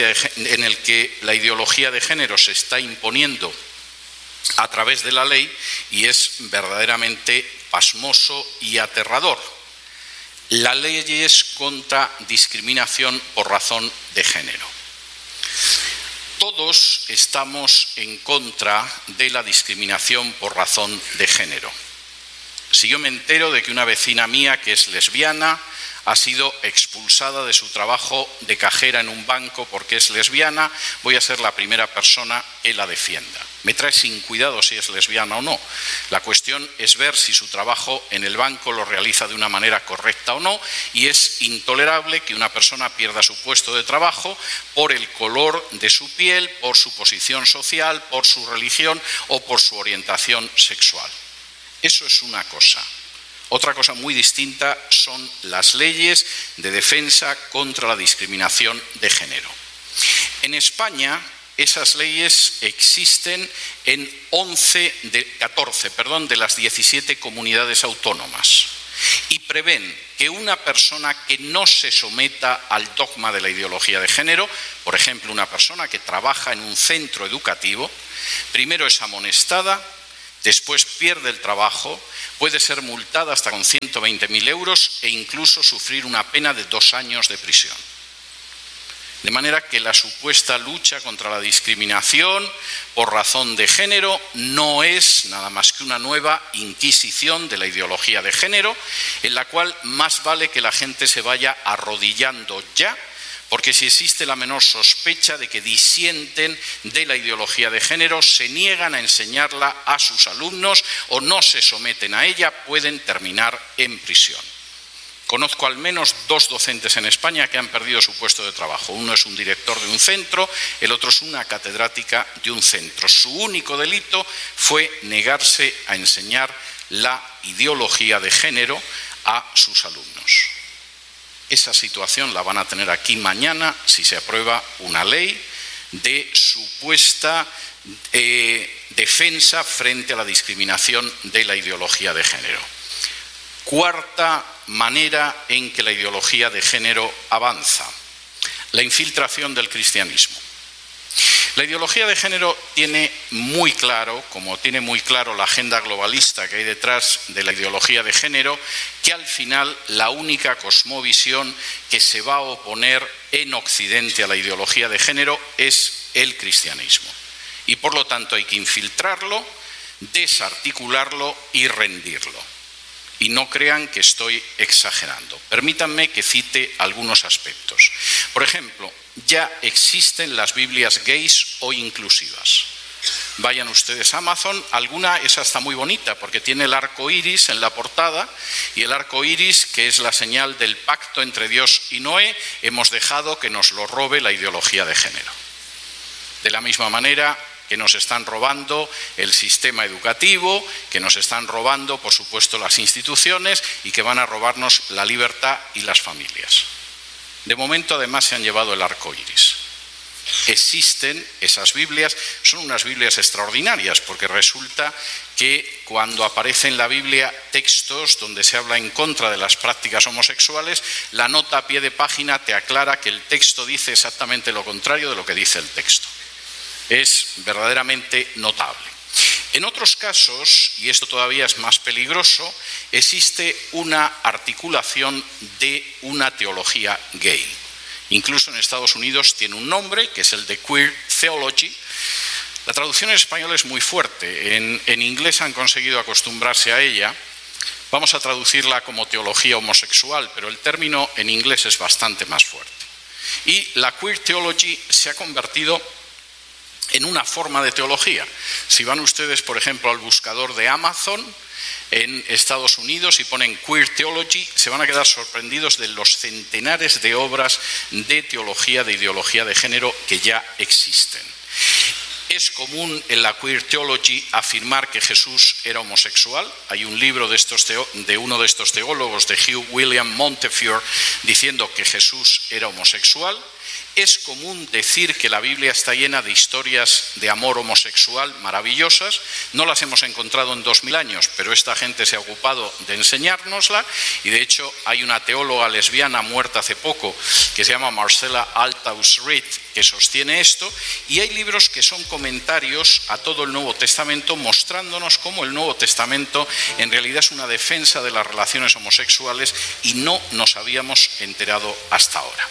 que la ideología de género se está imponiendo a través de la ley y es verdaderamente pasmoso y aterrador. La ley es contra discriminación por razón de género. Todos estamos en contra de la discriminación por razón de género. Si yo me entero de que una vecina mía que es lesbiana ha sido expulsada de su trabajo de cajera en un banco porque es lesbiana, voy a ser la primera persona que la defienda. Me trae sin cuidado si es lesbiana o no. La cuestión es ver si su trabajo en el banco lo realiza de una manera correcta o no, y es intolerable que una persona pierda su puesto de trabajo por el color de su piel, por su posición social, por su religión o por su orientación sexual. Eso es una cosa. Otra cosa muy distinta son las leyes de defensa contra la discriminación de género. En España, esas leyes existen en 14 de las 17 comunidades autónomas y prevén que una persona que no se someta al dogma de la ideología de género, por ejemplo, una persona que trabaja en un centro educativo, primero es amonestada, después pierde el trabajo, puede ser multada hasta con 120.000 euros e incluso sufrir una pena de 2 años de prisión. De manera que la supuesta lucha contra la discriminación por razón de género no es nada más que una nueva inquisición de la ideología de género, en la cual más vale que la gente se vaya arrodillando ya, porque si existe la menor sospecha de que disienten de la ideología de género, se niegan a enseñarla a sus alumnos o no se someten a ella, pueden terminar en prisión. Conozco al menos 2 docentes en España que han perdido su puesto de trabajo. Uno es un director de un centro, el otro es una catedrática de un centro. Su único delito fue negarse a enseñar la ideología de género a sus alumnos. Esa situación la van a tener aquí mañana si se aprueba una ley de supuesta defensa frente a la discriminación de la ideología de género. Cuarta manera en que la ideología de género avanza: la infiltración del cristianismo. La ideología de género tiene muy claro, como tiene muy claro la agenda globalista que hay detrás de la ideología de género, que al final la única cosmovisión que se va a oponer en Occidente a la ideología de género es el cristianismo. Y por lo tanto hay que infiltrarlo, desarticularlo y rendirlo. Y no crean que estoy exagerando. Permítanme que cite algunos aspectos. Por ejemplo, ya existen las Biblias gays o inclusivas. Vayan ustedes a Amazon, alguna es hasta muy bonita porque tiene el arco iris en la portada, y el arco iris, que es la señal del pacto entre Dios y Noé, hemos dejado que nos lo robe la ideología de género. De la misma manera que nos están robando el sistema educativo, que nos están robando, por supuesto, las instituciones, y que van a robarnos la libertad y las familias. De momento, además, se han llevado el arco iris. Existen esas Biblias, son unas Biblias extraordinarias, porque resulta que cuando aparece en la Biblia textos donde se habla en contra de las prácticas homosexuales, la nota a pie de página te aclara que el texto dice exactamente lo contrario de lo que dice el texto. Es verdaderamente notable. En otros casos, y esto todavía es más peligroso, existe una articulación de una teología gay. Incluso en Estados Unidos tiene un nombre, que es el de Queer Theology. La traducción en español es muy fuerte. En inglés han conseguido acostumbrarse a ella. Vamos a traducirla como teología homosexual, pero el término en inglés es bastante más fuerte. Y la Queer Theology se ha convertido en una forma de teología. Si van ustedes, por ejemplo, al buscador de Amazon en Estados Unidos y ponen Queer Theology, se van a quedar sorprendidos de los centenares de obras de teología, de ideología de género que ya existen. Es común en la Queer Theology afirmar que Jesús era homosexual. Hay un libro de uno de estos teólogos, de Hugh William Montefiore, diciendo que Jesús era homosexual. Es común decir que la Biblia está llena de historias de amor homosexual maravillosas. No las hemos encontrado en 2000 años, pero esta gente se ha ocupado de enseñárnosla, y de hecho hay una teóloga lesbiana muerta hace poco que se llama Marcella Althaus Reed, que sostiene esto, y hay libros que son comentarios a todo el Nuevo Testamento, mostrándonos cómo el Nuevo Testamento en realidad es una defensa de las relaciones homosexuales y no nos habíamos enterado hasta ahora.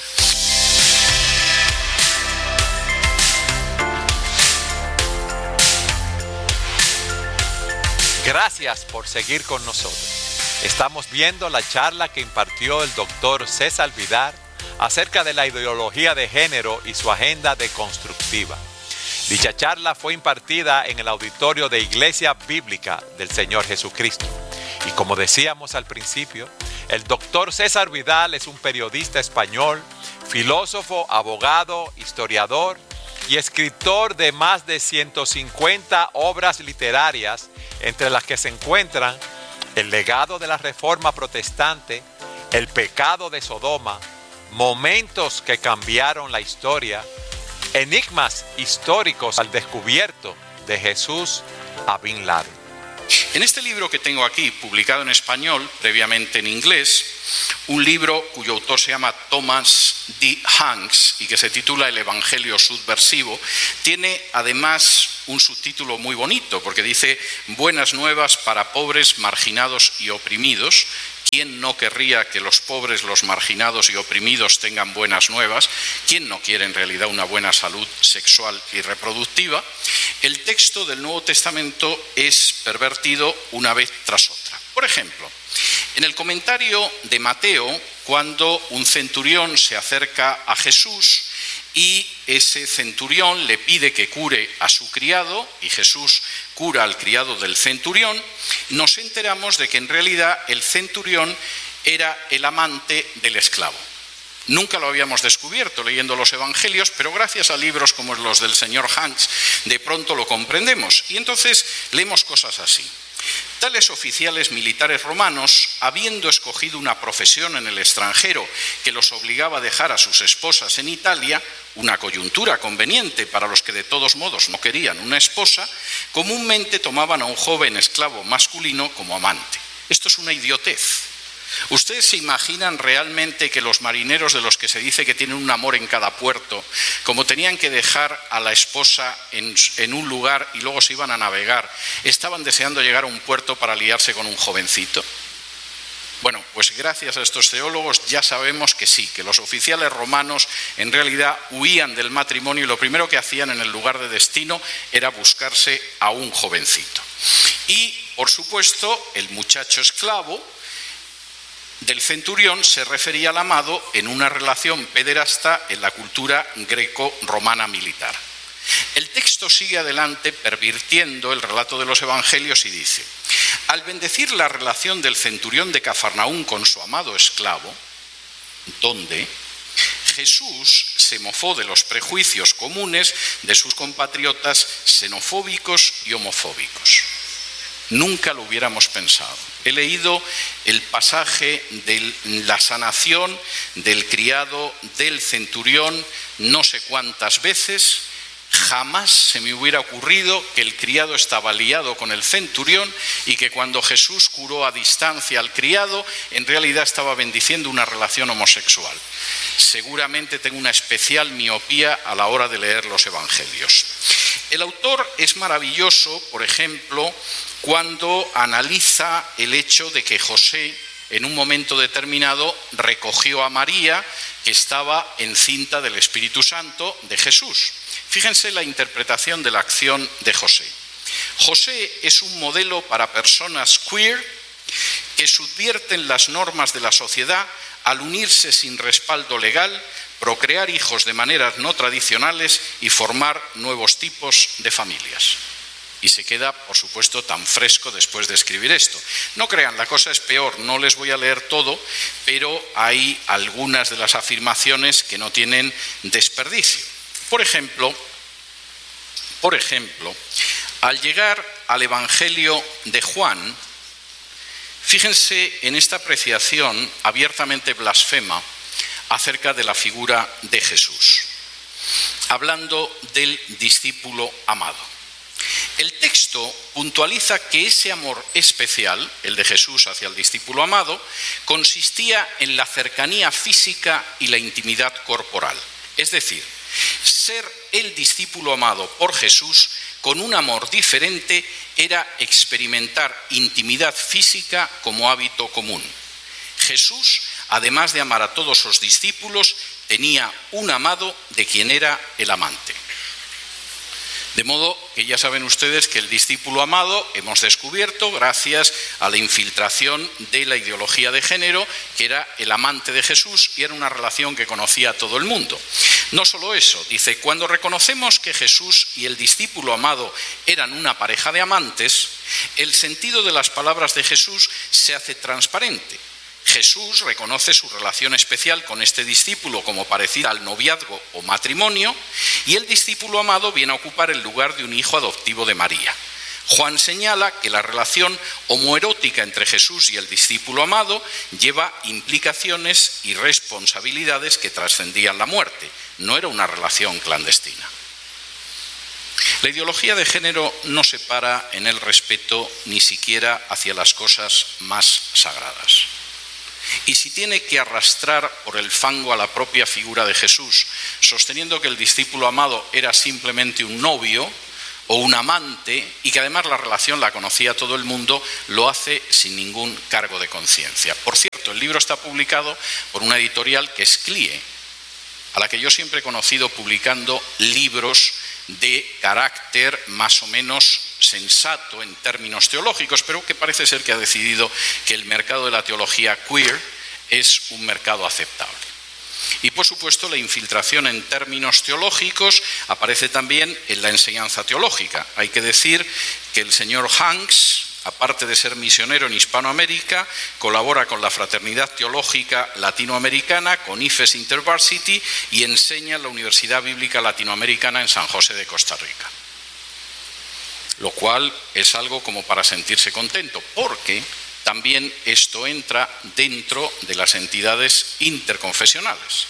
Gracias por seguir con nosotros. Estamos viendo la charla que impartió el doctor César Vidal acerca de la ideología de género y su agenda deconstructiva. Dicha charla fue impartida en el auditorio de Iglesia Bíblica del Señor Jesucristo. Y como decíamos al principio, el doctor César Vidal es un periodista español, filósofo, abogado, historiador y escritor de más de 150 obras literarias, entre las que se encuentran El legado de la Reforma Protestante, El pecado de Sodoma, Momentos que cambiaron la historia, enigmas históricos al descubierto de Jesús a Bin Laden. En este libro que tengo aquí, publicado en español, previamente en inglés, un libro cuyo autor se llama Thomas D. Hanks y que se titula El Evangelio Subversivo, tiene además un subtítulo muy bonito porque dice Buenas nuevas para pobres, marginados y oprimidos. ¿Quién no querría que los pobres, los marginados y oprimidos tengan buenas nuevas? ¿Quién no quiere en realidad una buena salud sexual y reproductiva? El texto del Nuevo Testamento es pervertido una vez tras otra. Por ejemplo, en el comentario de Mateo, cuando un centurión se acerca a Jesús y ese centurión le pide que cure a su criado y Jesús cura al criado del centurión, nos enteramos de que en realidad el centurión era el amante del esclavo. Nunca lo habíamos descubierto leyendo los evangelios, pero gracias a libros como los del señor Hanks, de pronto lo comprendemos. Y entonces leemos cosas así. Tales oficiales militares romanos, habiendo escogido una profesión en el extranjero que los obligaba a dejar a sus esposas en Italia, una coyuntura conveniente para los que de todos modos no querían una esposa, comúnmente tomaban a un joven esclavo masculino como amante. Esto es una idiotez. ¿Ustedes se imaginan realmente que los marineros de los que se dice que tienen un amor en cada puerto, como tenían que dejar a la esposa en un lugar y luego se iban a navegar, estaban deseando llegar a un puerto para liarse con un jovencito? Bueno, pues gracias a estos teólogos ya sabemos que sí, que los oficiales romanos en realidad huían del matrimonio y lo primero que hacían en el lugar de destino era buscarse a un jovencito. Y, por supuesto, el muchacho esclavo del centurión se refería al amado en una relación pederasta en la cultura greco-romana militar. El texto sigue adelante pervirtiendo el relato de los evangelios y dice: al bendecir la relación del centurión de Cafarnaún con su amado esclavo, donde Jesús se mofó de los prejuicios comunes de sus compatriotas xenofóbicos y homofóbicos. Nunca lo hubiéramos pensado. He leído el pasaje de la sanación del criado del centurión no sé cuántas veces. Jamás se me hubiera ocurrido que el criado estaba liado con el centurión y que cuando Jesús curó a distancia al criado, en realidad estaba bendiciendo una relación homosexual. Seguramente tengo una especial miopía a la hora de leer los evangelios. El autor es maravilloso, por ejemplo, cuando analiza el hecho de que José, en un momento determinado, recogió a María, que estaba encinta del Espíritu Santo de Jesús. Fíjense la interpretación de la acción de José. José es un modelo para personas queer que subvierten las normas de la sociedad al unirse sin respaldo legal, procrear hijos de maneras no tradicionales y formar nuevos tipos de familias. Y se queda, por supuesto, tan fresco después de escribir esto. No crean, la cosa es peor, no les voy a leer todo, pero hay algunas de las afirmaciones que no tienen desperdicio. Por ejemplo, al llegar al Evangelio de Juan, fíjense en esta apreciación abiertamente blasfema acerca de la figura de Jesús, hablando del discípulo amado. El texto puntualiza que ese amor especial, el de Jesús hacia el discípulo amado, consistía en la cercanía física y la intimidad corporal. Es decir, ser el discípulo amado por Jesús con un amor diferente era experimentar intimidad física como hábito común. Jesús, además de amar a todos sus discípulos, tenía un amado de quien era el amante. De modo que ya saben ustedes que el discípulo amado hemos descubierto, gracias a la infiltración de la ideología de género, que era el amante de Jesús y era una relación que conocía todo el mundo. No solo eso, dice, cuando reconocemos que Jesús y el discípulo amado eran una pareja de amantes, el sentido de las palabras de Jesús se hace transparente. Jesús reconoce su relación especial con este discípulo como parecida al noviazgo o matrimonio, y el discípulo amado viene a ocupar el lugar de un hijo adoptivo de María. Juan señala que la relación homoerótica entre Jesús y el discípulo amado lleva implicaciones y responsabilidades que trascendían la muerte. No era una relación clandestina. La ideología de género no se para en el respeto ni siquiera hacia las cosas más sagradas. Y si tiene que arrastrar por el fango a la propia figura de Jesús, sosteniendo que el discípulo amado era simplemente un novio o un amante y que además la relación la conocía todo el mundo, lo hace sin ningún cargo de conciencia. Por cierto, el libro está publicado por una editorial que es CLIE, a la que yo siempre he conocido publicando libros de carácter más o menos sensato en términos teológicos, pero que parece ser que ha decidido que el mercado de la teología queer es un mercado aceptable. Y por supuesto la infiltración en términos teológicos aparece también en la enseñanza teológica. Hay que decir que el señor Hanks, aparte de ser misionero en Hispanoamérica, colabora con la Fraternidad Teológica Latinoamericana, con IFES InterVarsity, y enseña en la Universidad Bíblica Latinoamericana en San José de Costa Rica. Lo cual es algo como para sentirse contento, porque también esto entra dentro de las entidades interconfesionales,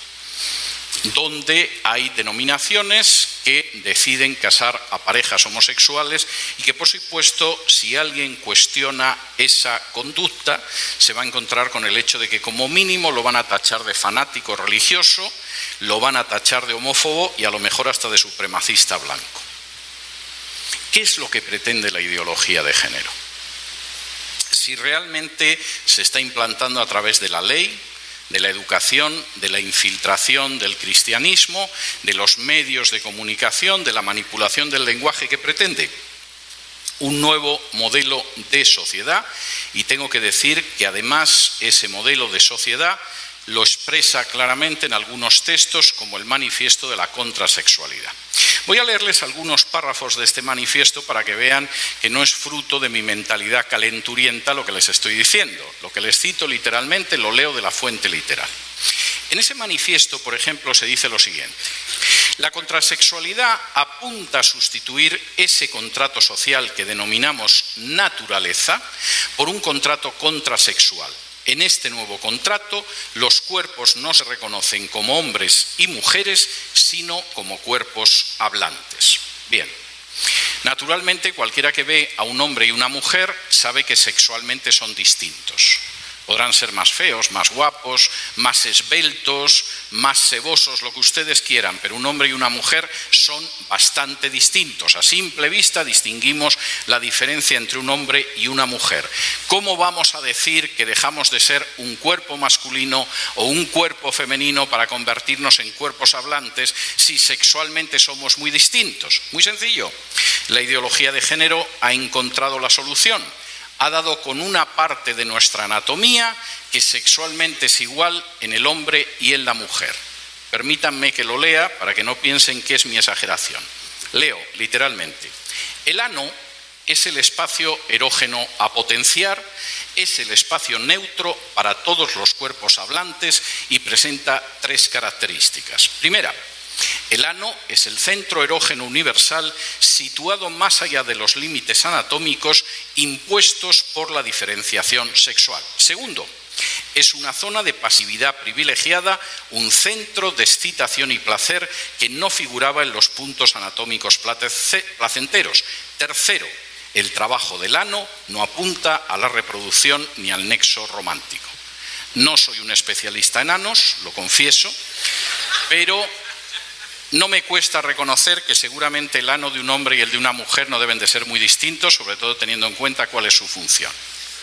donde hay denominaciones que deciden casar a parejas homosexuales y que, por supuesto, si alguien cuestiona esa conducta, se va a encontrar con el hecho de que como mínimo lo van a tachar de fanático religioso, lo van a tachar de homófobo y a lo mejor hasta de supremacista blanco. ¿Qué es lo que pretende la ideología de género? Si realmente se está implantando a través de la ley, de la educación, de la infiltración del cristianismo, de los medios de comunicación, de la manipulación del lenguaje, que pretende un nuevo modelo de sociedad, y tengo que decir que además ese modelo de sociedad lo expresa claramente en algunos textos como el manifiesto de la contrasexualidad. Voy a leerles algunos párrafos de este manifiesto para que vean que no es fruto de mi mentalidad calenturienta lo que les estoy diciendo. Lo que les cito literalmente lo leo de la fuente literal. En ese manifiesto, por ejemplo, se dice lo siguiente: la contrasexualidad apunta a sustituir ese contrato social que denominamos naturaleza por un contrato contrasexual. En este nuevo contrato, los cuerpos no se reconocen como hombres y mujeres, sino como cuerpos hablantes. Bien, naturalmente cualquiera que ve a un hombre y una mujer sabe que sexualmente son distintos. Podrán ser más feos, más guapos, más esbeltos, más sebosos, lo que ustedes quieran, pero un hombre y una mujer son bastante distintos. A simple vista distinguimos la diferencia entre un hombre y una mujer. ¿Cómo vamos a decir que dejamos de ser un cuerpo masculino o un cuerpo femenino para convertirnos en cuerpos hablantes si sexualmente somos muy distintos? Muy sencillo. La ideología de género ha encontrado la solución. Ha dado con una parte de nuestra anatomía que sexualmente es igual en el hombre y en la mujer. Permítanme que lo lea para que no piensen que es mi exageración. Leo literalmente: el ano es el espacio erógeno a potenciar, es el espacio neutro para todos los cuerpos hablantes y presenta 3 características. Primera, el ano es el centro erógeno universal situado más allá de los límites anatómicos impuestos por la diferenciación sexual. Segundo, es una zona de pasividad privilegiada, un centro de excitación y placer que no figuraba en los puntos anatómicos placenteros. Tercero, el trabajo del ano no apunta a la reproducción ni al nexo romántico. No soy un especialista en anos, lo confieso, pero no me cuesta reconocer que seguramente el ano de un hombre y el de una mujer no deben de ser muy distintos, sobre todo teniendo en cuenta cuál es su función.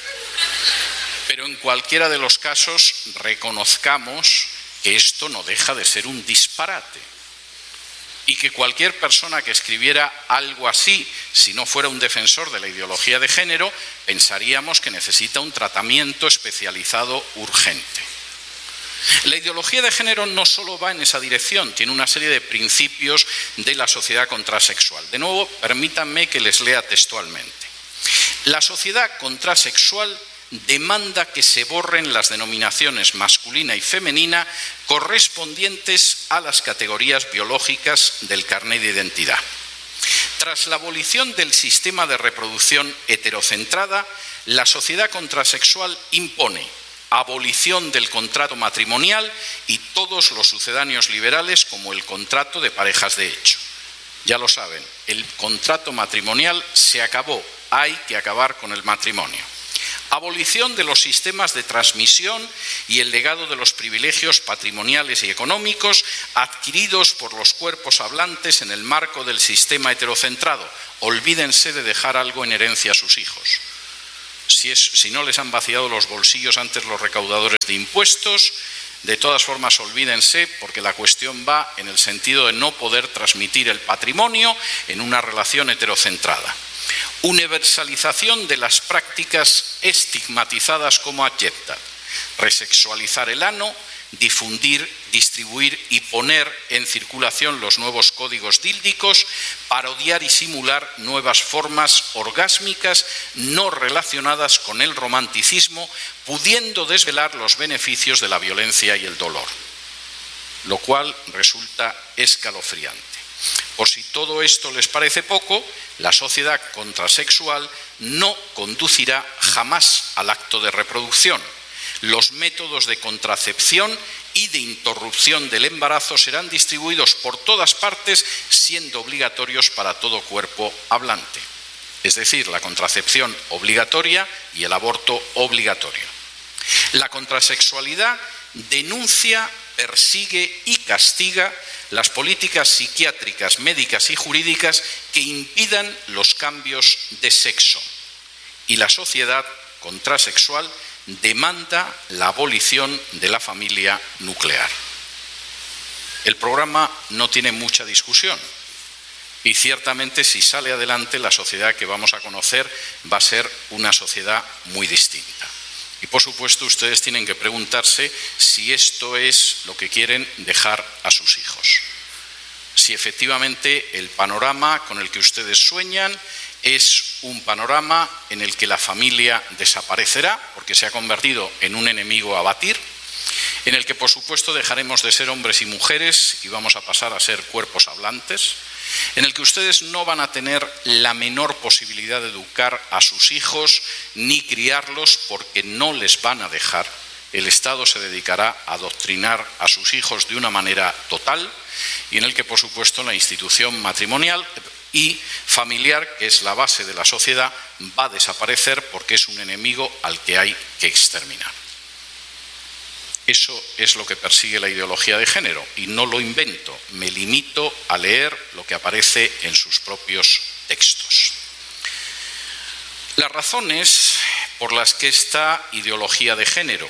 Pero en cualquiera de los casos reconozcamos que esto no deja de ser un disparate y que cualquier persona que escribiera algo así, si no fuera un defensor de la ideología de género, pensaríamos que necesita un tratamiento especializado urgente. La ideología de género no solo va en esa dirección, tiene una serie de principios de la sociedad contrasexual. De nuevo, permítanme que les lea textualmente. La sociedad contrasexual demanda que se borren las denominaciones masculina y femenina correspondientes a las categorías biológicas del carné de identidad. Tras la abolición del sistema de reproducción heterocentrada, la sociedad contrasexual impone abolición del contrato matrimonial y todos los sucedáneos liberales como el contrato de parejas de hecho. Ya lo saben, el contrato matrimonial se acabó, hay que acabar con el matrimonio. Abolición de los sistemas de transmisión y el legado de los privilegios patrimoniales y económicos adquiridos por los cuerpos hablantes en el marco del sistema heterocentrado. Olvídense de dejar algo en herencia a sus hijos. Si no les han vaciado los bolsillos antes los recaudadores de impuestos, de todas formas olvídense, porque la cuestión va en el sentido de no poder transmitir el patrimonio en una relación heterocentrada. Universalización de las prácticas estigmatizadas como abyectas, resexualizar el ano, difundir, distribuir y poner en circulación los nuevos códigos díldicos, parodiar y simular nuevas formas orgásmicas no relacionadas con el romanticismo, pudiendo desvelar los beneficios de la violencia y el dolor, lo cual resulta escalofriante. Por si todo esto les parece poco, la sociedad contrasexual no conducirá jamás al acto de reproducción. Los métodos de contracepción y de interrupción del embarazo serán distribuidos por todas partes, siendo obligatorios para todo cuerpo hablante. Es decir, la contracepción obligatoria y el aborto obligatorio. La contrasexualidad denuncia, persigue y castiga las políticas psiquiátricas, médicas y jurídicas que impidan los cambios de sexo. Y la sociedad contrasexual demanda la abolición de la familia nuclear. El programa no tiene mucha discusión y ciertamente si sale adelante la sociedad que vamos a conocer va a ser una sociedad muy distinta. Y por supuesto ustedes tienen que preguntarse si esto es lo que quieren dejar a sus hijos. Si efectivamente el panorama con el que ustedes sueñan es un panorama en el que la familia desaparecerá porque se ha convertido en un enemigo a batir, en el que por supuesto dejaremos de ser hombres y mujeres y vamos a pasar a ser cuerpos hablantes, en el que ustedes no van a tener la menor posibilidad de educar a sus hijos ni criarlos porque no les van a dejar. El Estado se dedicará a adoctrinar a sus hijos de una manera total y en el que por supuesto la institución matrimonial y familiar, que es la base de la sociedad, va a desaparecer porque es un enemigo al que hay que exterminar. Eso es lo que persigue la ideología de género y no lo invento, me limito a leer lo que aparece en sus propios textos. Las razones por las que esta ideología de género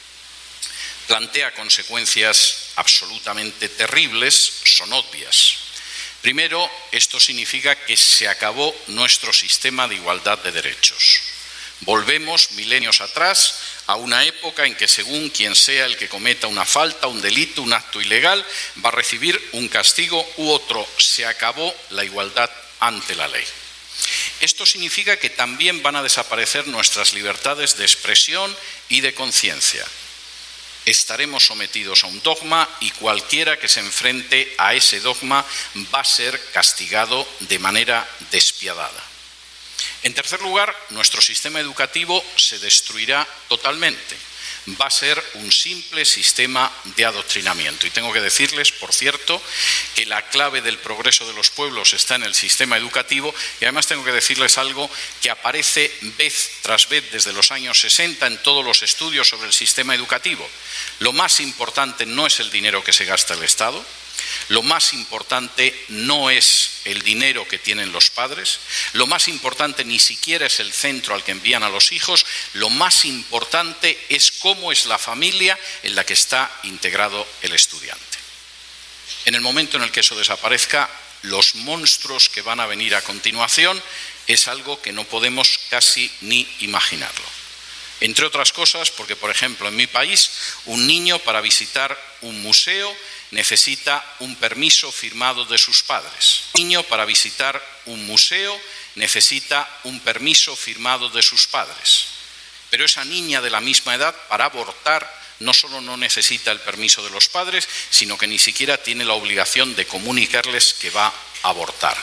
plantea consecuencias absolutamente terribles son obvias. Primero, esto significa que se acabó nuestro sistema de igualdad de derechos. Volvemos milenios atrás a una época en que según quien sea el que cometa una falta, un delito, un acto ilegal, va a recibir un castigo u otro. Se acabó la igualdad ante la ley. Esto significa que también van a desaparecer nuestras libertades de expresión y de conciencia. Estaremos sometidos a un dogma y cualquiera que se enfrente a ese dogma va a ser castigado de manera despiadada. En tercer lugar, nuestro sistema educativo se destruirá totalmente. Va a ser un simple sistema de adoctrinamiento. Y tengo que decirles, por cierto, que la clave del progreso de los pueblos está en el sistema educativo y además tengo que decirles algo que aparece vez tras vez desde los años 60 en todos los estudios sobre el sistema educativo. Lo más importante no es el dinero que se gasta el Estado. Lo más importante no es el dinero que tienen los padres, lo más importante ni siquiera es el centro al que envían a los hijos, lo más importante es cómo es la familia en la que está integrado el estudiante. En el momento en el que eso desaparezca, los monstruos que van a venir a continuación es algo que no podemos casi ni imaginarlo. Entre otras cosas, porque por ejemplo en mi país un niño para visitar un museo necesita un permiso firmado de sus padres. Un niño para visitar un museo necesita un permiso firmado de sus padres. Pero esa niña de la misma edad para abortar no solo no necesita el permiso de los padres, sino que ni siquiera tiene la obligación de comunicarles que va a abortar.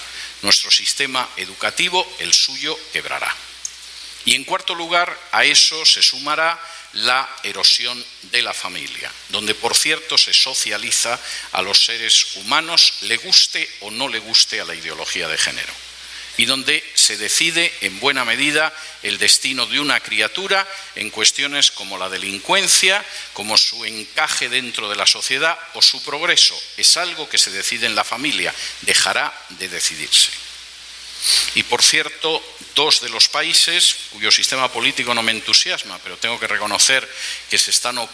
nuestro sistema educativo, el suyo, quebrará. Y en cuarto lugar, a eso se sumará la erosión de la familia, donde, por cierto, se socializa a los seres humanos, le guste o no le guste a la ideología de género, y donde se decide en buena medida el destino de una criatura en cuestiones como la delincuencia, como su encaje dentro de la sociedad o su progreso. Es algo que se decide en la familia, dejará de decidirse. Y, por cierto, dos de los países cuyo sistema político no me entusiasma, pero tengo que reconocer que se están